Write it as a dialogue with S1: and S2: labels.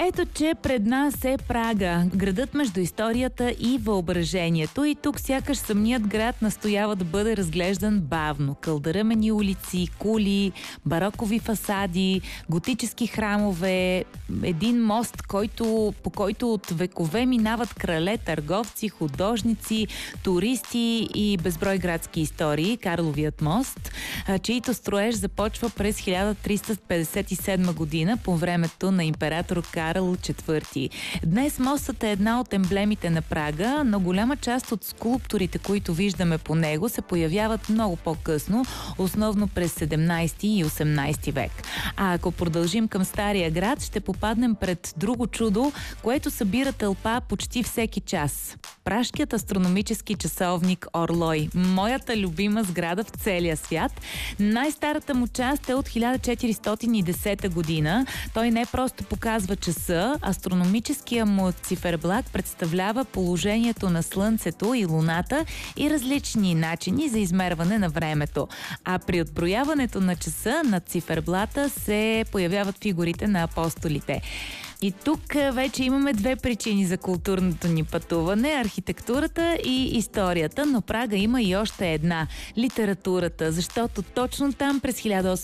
S1: Ето, че пред нас е Прага, градът между историята и въображението. И тук сякаш самият град настоява да бъде разглеждан бавно. Кълдъръмени улици, кули, барокови фасади, готически храмове, един мост, по който от векове минават крале, търговци, художници, туристи и безброй градски истории. Карловият мост, чието строеж започва през 1357 година по времето на император Карл IV. Днес мостът е една от емблемите на Прага, но голяма част от скулптурите, които виждаме по него, се появяват много по-късно, основно през 17 и 18 век. А ако продължим към Стария град, ще попаднем пред друго чудо, което събира тълпа почти всеки час. Пражкият астрономически часовник Орлой. Моята любима сграда в целия свят. Най-старата му част е от 1410 година. Той не просто показва часа, астрономическия му циферблат представлява положението на Слънцето и Луната и различни начини за измерване на времето. А при отброяването на часа на циферблата се появяват фигурите на апостолите. И тук вече имаме две причини за културното ни пътуване – архитектурата и историята, но Прага има и още една – литературата, защото точно там през